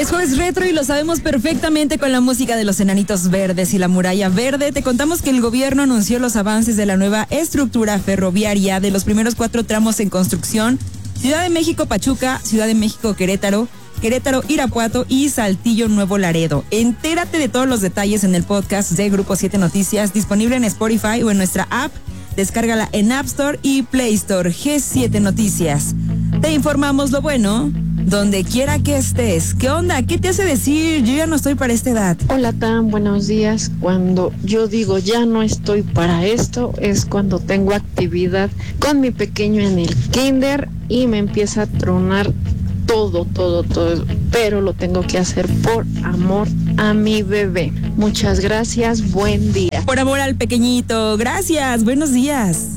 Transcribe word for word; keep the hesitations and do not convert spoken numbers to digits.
Es jueves retro y lo sabemos perfectamente con la música de los Enanitos Verdes y la Muralla Verde. Te contamos que el gobierno anunció los avances de la nueva estructura ferroviaria de los primeros cuatro tramos en construcción: Ciudad de México Pachuca, Ciudad de México Querétaro, Querétaro Irapuato y Saltillo Nuevo Laredo. Entérate de todos los detalles en el podcast de Grupo siete Noticias, disponible en Spotify o en nuestra app. Descárgala en App Store y Play Store. G siete Noticias. Te informamos lo bueno donde quiera que estés. ¿Qué onda? ¿Qué te hace decir yo ya no estoy para esta edad? Hola, Tan, buenos días. Cuando yo digo ya no estoy para esto, es cuando tengo actividad con mi pequeño en el kinder y me empieza a tronar todo, todo, todo, pero lo tengo que hacer por amor a mi bebé. Muchas gracias, buen día. Por amor al pequeñito, gracias, buenos días.